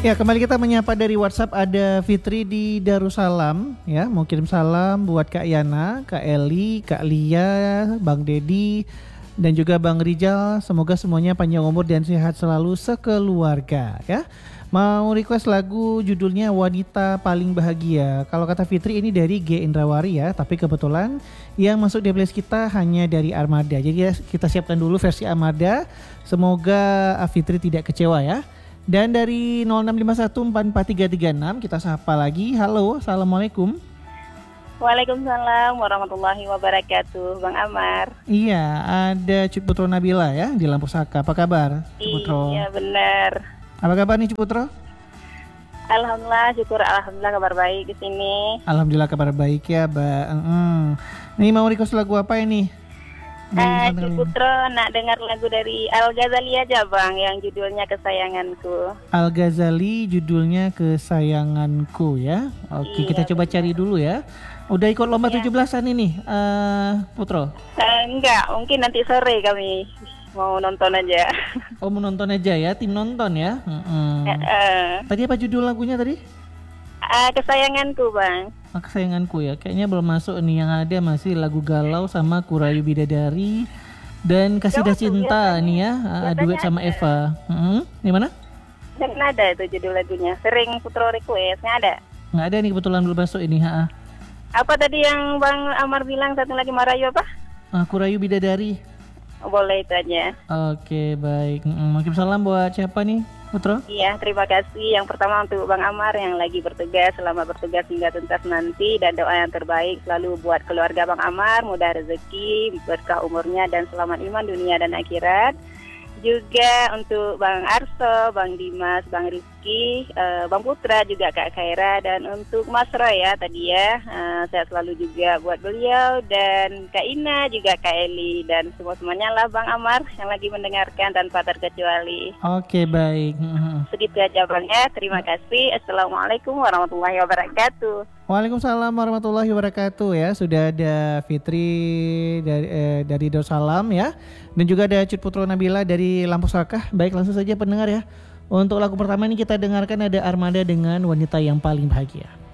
Ya, kembali kita menyapa dari WhatsApp. Ada Fitri di Darussalam ya, mau kirim salam buat Kak Yana, Kak Eli, Kak Lia, Bang Dedi dan juga Bang Rijal. Semoga semuanya panjang umur dan sehat selalu sekeluarga ya. Mau request lagu judulnya Wanita Paling Bahagia. Kalau kata Fitri ini dari G Indrawari ya, tapi kebetulan yang masuk di playlist kita hanya dari Armada. Jadi ya, kita siapkan dulu versi Armada. Semoga Fitri tidak kecewa ya. Dan dari 0651443336 kita sapa lagi. Halo, assalamualaikum. Waalaikumsalam warahmatullahi wabarakatuh, Bang Amar. Iya, ada Ciputro Nabila ya di Lampu Saka. Apa kabar, Ciputro? Iya benar. Apa kabar nih, Ciputro? Alhamdulillah, syukur alhamdulillah kabar baik di sini. Alhamdulillah kabar baik ya, Mbak. Nih mau request lagu apa ini? Ciputro nak dengar lagu dari Al Ghazali aja Bang, yang judulnya Kesayanganku. Al Ghazali judulnya Kesayanganku ya. Oke, kita coba cari dulu ya. Udah ikut lomba 17-an ini, Putro? Enggak, mungkin nanti sore kami mau nonton aja. Oh, mau nonton aja ya, tim nonton ya. Tadi apa judul lagunya tadi? Kesayanganku Bang. Kesayanganku ya, kayaknya belum masuk nih. Yang ada masih lagu Galau sama Kurayu Bidadari dan Kasidah Cinta nih ya, duet sama Eva. Di mana? Dan ada itu judul lagunya. Sering Putro request, nggak ada? Nggak ada nih, kebetulan belum masuk ini. Apa tadi yang Bang Amar bilang satu lagi Marayu apa? Kurayu Bidadari. Boleh itu aja. Oke, baik. Mungkin salam buat siapa nih, Putro? Iya, terima kasih. Yang pertama untuk Bang Amar yang lagi bertugas, selamat bertugas hingga tuntas nanti, dan doa yang terbaik selalu buat keluarga Bang Amar, mudah rezeki, berkah umurnya dan selamat iman dunia dan akhirat. Juga untuk Bang Arso, Bang Dimas, Bang Rizky, Bang Putra, juga Kak Khaira, dan untuk Mas Roy ya tadi ya, sehat selalu juga buat beliau, dan Kak Ina, juga Kak Eli, dan semuanya lah Bang Amar yang lagi mendengarkan tanpa terkecuali. Oke, baik. Segitu aja Bang ya, terima kasih. Assalamualaikum warahmatullahi wabarakatuh. Waalaikumsalam warahmatullahi wabarakatuh ya. Sudah ada Fitri dari Darussalam ya, dan juga ada Ciputro Nabila dari Lampu Sakah. Baik, langsung saja pendengar ya. Untuk lagu pertama ini kita dengarkan ada Armada dengan Wanita Yang Paling Bahagia.